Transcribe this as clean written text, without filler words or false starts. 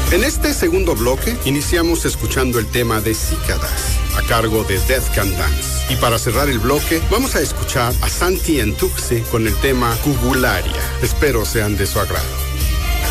En este segundo bloque iniciamos escuchando el tema de Cícadas, a cargo de Death Can Dance. Y para cerrar el bloque, vamos a escuchar a Santi Entuxe con el tema Cubularia. Espero sean de su agrado.